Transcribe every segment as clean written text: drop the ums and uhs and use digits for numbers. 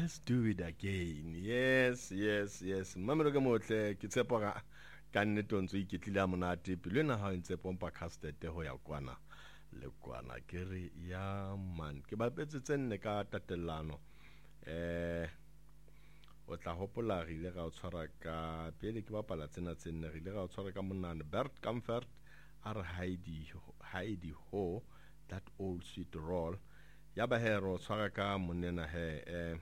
Let's do it again. Yes. Mamelo ke motle ke tshepa ka nnete ntse iketlile a monate pele na ha ntse pompa castet ho ya kwana le kwana ke re ya man ke bapetse tsenne ka tatellano o tla hopola re ile ga o tshwara ka pele ke bapala tsena tsenne re ile ga o tshwara ka monane Bert Comfort are Heidi Ho that old sweet roll ya ba hero tshwara ka monena he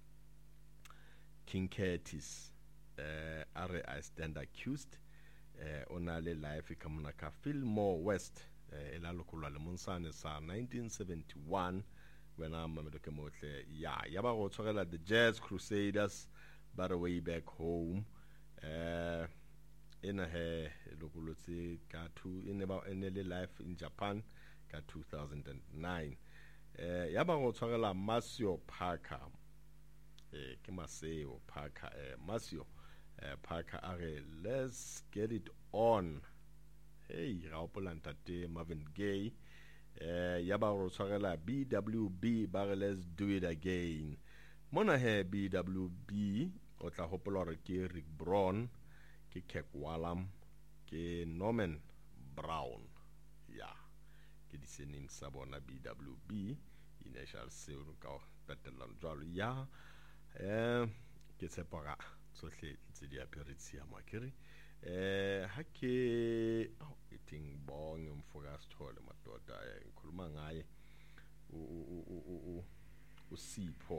King Curtis are I stand accused ona le life ka mona ka Fillmore West ela lokolwa le monsane sa 1971 when I'm mamedoke motle ya ba go tshwarela the Jazz Crusaders by the way back home in a he lokolotse ka in le life in Japan ka 2009 ya ba go tshwarela Maceo Parker ke Maceo Parker Maceo Parker are let's get it on hey Raopolantate Marvin Gaye ya ba go tshwarela BWB ba re let's do it again mona he BWB o tla hopola re ke Rick Brown ke Kek Wallam ke Norman Brown ya ke di seneng sa bona BWB initial seo ka petelang jwalo ya ke tsepara tsohle tse di aperitsi ya makere ha ke eating bong mfoka sithole madoda ngikhuluma ngaye uSipho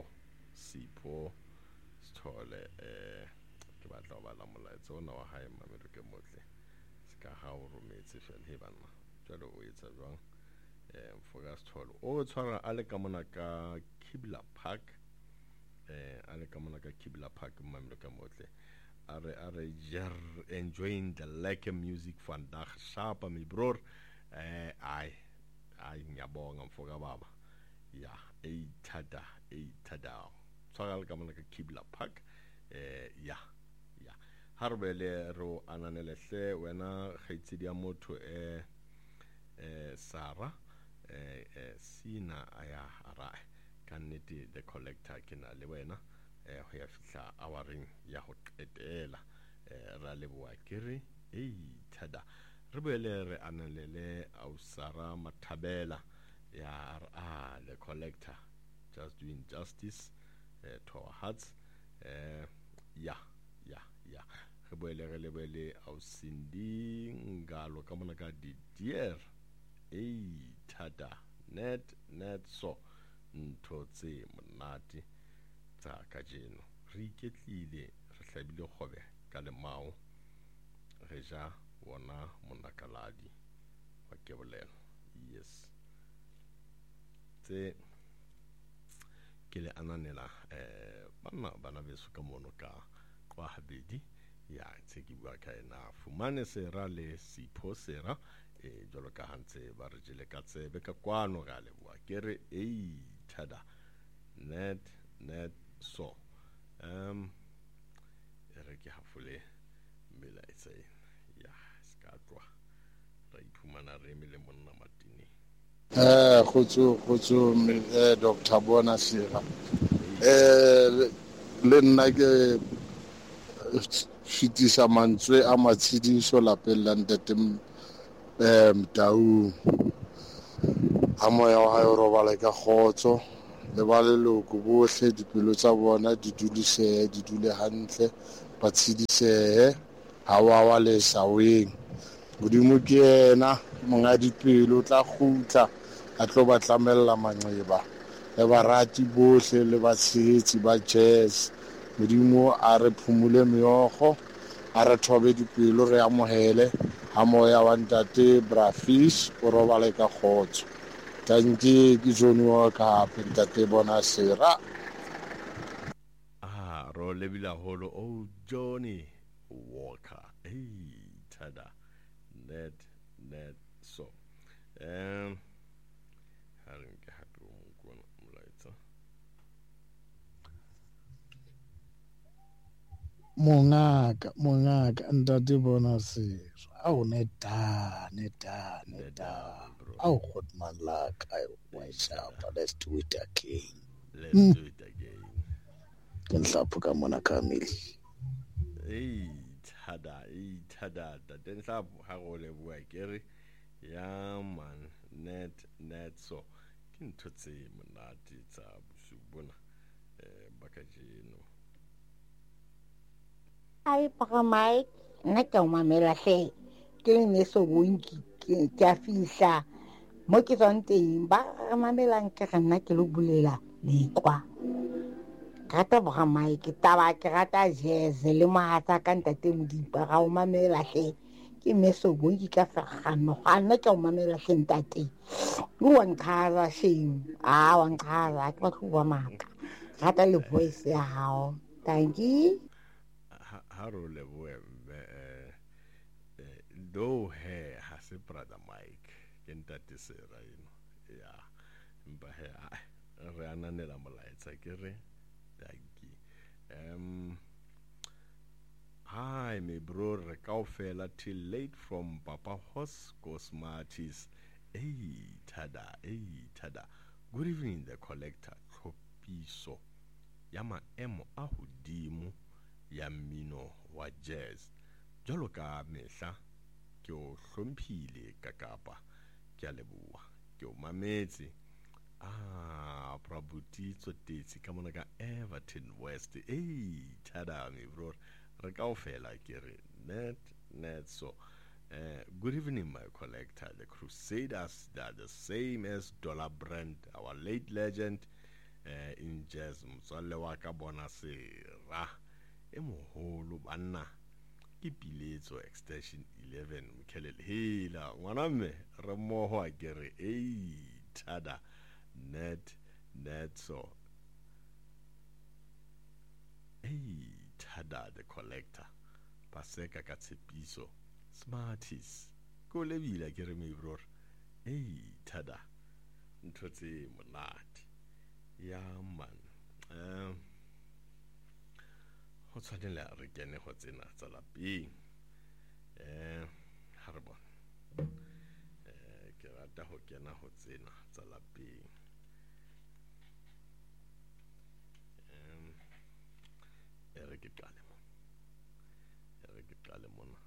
sithole ke batla ba la molaetsa ona wa hae mamelo ke motle ska ha o rometse fela he bana jalo o etsa jwang mfoka sithole o tshwara ale ka mona ka Kibla Park ale ka mona ka Kibla Park mamelo ke motle are enjoying the like music vandag shapa my bror ai ngiyabonga mfoka baba ya ethada tswala ka mona ka Kibla Park ya harbele ro ananelehle wena khaitsedi ya motho Sara sina aya ara kannete the collector kena le wena ho ya fihla awaring ya ho qetela ra leboa kere thada re boele re anelele Ausara Mathabela ya the collector just doing justice to our hearts ya re boele re lebele Ausindi ngalo ka mona ka Didier thada net so ntotse monate tsa ka jeno re iketlile re hlabile khobe ka lemao re ja wona monakaladi wa kebolelo yes tse ke le ananela bana beso ka mono ka kwa habedi ya tse ke bua ka ena fumane sera le Sipho sera jolo ka hantse ba re jele ka tsebe ka kwano ga le bua kere thada net so re ke hafule mbela itse ya ska twa ra iphumana re mele monna matini khotso Dr. Bona Sera le nna ke fitisa mantswe a matshidiso lapeng la ntate Mtau ha moya wa hae o robala ka khotso le ba leloko bohle dipelo tsa bona di dule hantle ba tshidisehe ha wa le saweng modimo ke yena monga dipelo tla khutla a tlo ba tlamella manxeba le barati bohle le ba tshehetsi ba jazz modimo a re phumule meogo a re thobe dipelo re amohele ha moya wa ntate Brafish o robale ka khotso tanke ke Johnny Walker ntate Bona Sera ro lebila holo Johnny Walker thada net so haring ke hatu mukona molaetsa mongaka ntate Bona Sera au neta au khotman laka wa shapa let's do it again ke nhlapho ka mona Kameli. Tada den sa ha go le bua kere ya man net so ke ntho tse monate tsa busubona baka jeno. Ai pagamai nna ke o mamela hle ke le neso bonki ke a fihla mo ke tswang teng ba mamelang ke ga nna ke lo bulela lekwa rata pagamai ke taba ke rata jazz le mahatsa ka ntate Modipa ga o mamela hle ke neso bonki ka fagano ga nna ke o mamela hle ntate o wa nchaza shame wa nchaza ke batho ba maka rata le voice ya hao thank you. Haro le bue do he ha se brother Mike ke ntate sera ya mba he re ananela molaetsa ke re danki hi my bro re kaofela till late from Papa Hos Cosmatis tada good evening the collector Tlhopiso ya maemo a hodimo ya mmino wa jazz jalo ka mehla ke o hlomphile ka Kapa ke a leboha ke o mametse Prabuti Tsotetsi ka mona ka Everton West tada me bro re kaofela ke re net so good evening my collector. The Crusaders, they are the same as Dollar Brand, our late legend in jazz. Motswalle wa ka bona sera e moholo banna ke Piletso extension 11 Mkhelele hela ngwana mme re moho a kere tada net so tada the collector Paseka ka Tshepiso Smarties ko lebila ke re me bro tada ntho tse monate ya man go tshwanela re kene go tsena tsa lapeng ha re bona ke rata go kena go tsena tsa lapeng re ke qale mona